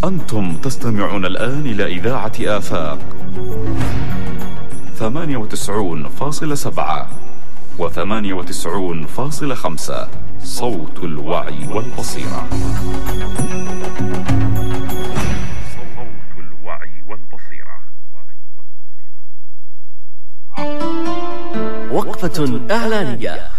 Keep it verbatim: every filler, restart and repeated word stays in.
أنتم تستمعون الآن إلى إذاعة آفاق ثمانية وتسعون فاصلة سبعة وثمانية وتسعون فاصلة خمسة، صوت الوعي والبصيرة. صوت الوعي والبصيرة. وقفة إعلانية.